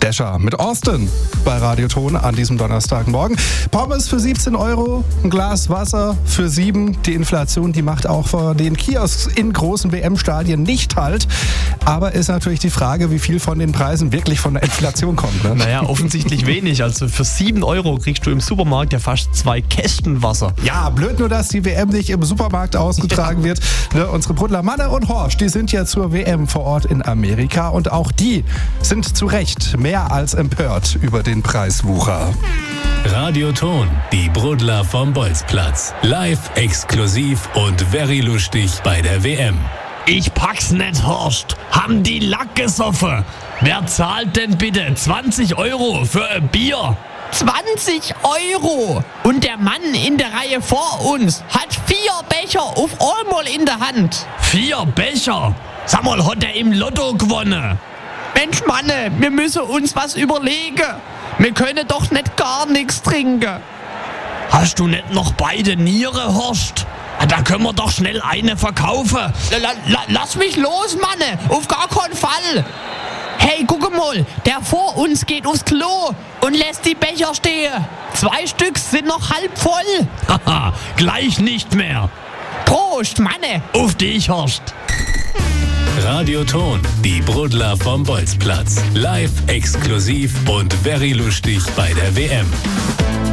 Becher mit Austin bei Radioton an diesem Donnerstagmorgen. Pommes für 17 €, ein Glas Wasser für 7. Die Inflation, die macht auch vor den Kiosks in großen WM-Stadien nicht halt. Aber ist natürlich die Frage, wie viel von den Preisen wirklich von der Inflation kommt. Ne? Naja, offensichtlich wenig. Also für 7 € kriegst du im Supermarkt ja fast 2 Kästen Wasser. Ja, blöd nur, dass die WM nicht im Supermarkt ausgetragen wird. Ne, unsere Brudler Manne und Horsch, die sind ja zur WM vor Ort in Amerika und auch die sind zu Recht mehr als empört über den Preiswucher. Radioton, die Brudler vom Bolzplatz. Live, exklusiv und very lustig bei der WM. Ich pack's nicht, Horst. Haben die Lack gesoffen? Wer zahlt denn bitte 20 € für ein Bier? 20 €! Und der Mann in der Reihe vor uns hat 4 Becher auf einmal in der Hand. 4 Becher? Sag mal, hat er im Lotto gewonnen? Mensch, Manne, wir müssen uns was überlegen. Wir können doch nicht gar nichts trinken. Hast du nicht noch beide Niere, Horst? Da können wir doch schnell eine verkaufen. Lass mich los, Manne, auf gar keinen Fall. Hey, guck mal, der vor uns geht aufs Klo und lässt die Becher stehen. 2 Stück sind noch halb voll. Haha, gleich nicht mehr. Prost, Manne. Auf dich, Horst. Radioton, die Brudler vom Bolzplatz. Live, exklusiv und very lustig bei der WM.